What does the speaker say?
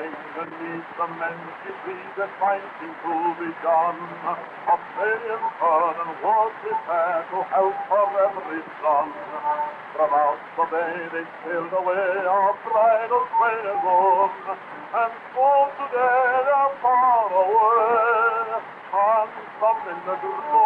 beneath the many trees that might seem to be done. A million turn and was prepared to help her every son. From out the bay they sailed away, our bridal train is on, and so today they're far away, and some in the